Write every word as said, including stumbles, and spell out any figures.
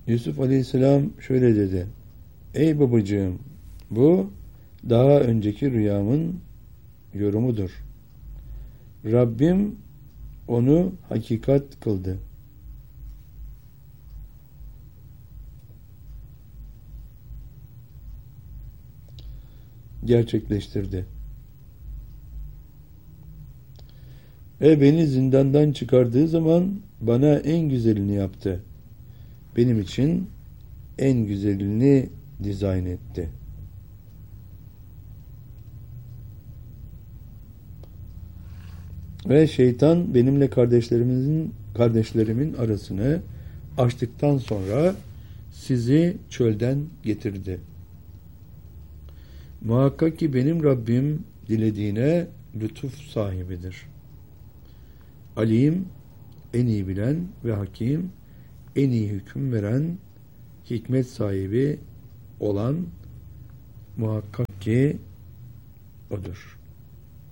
Yusuf Aleyhisselam şöyle dedi: Ey babacığım, bu daha önceki rüyamın yorumudur. Rabbim onu hakikat kıldı. Gerçekleştirdi. Ve beni zindandan çıkardığı zaman bana en güzelini yaptı. Benim için en güzelini dizayn etti. Ve şeytan benimle kardeşlerimizin kardeşlerimin arasını açtıktan sonra sizi çölden getirdi. Muhakkak ki benim Rabbim dilediğine lütuf sahibidir. Alim, en iyi bilen ve hakim, en iyi hüküm veren, hikmet sahibi olan muhakkak ki odur.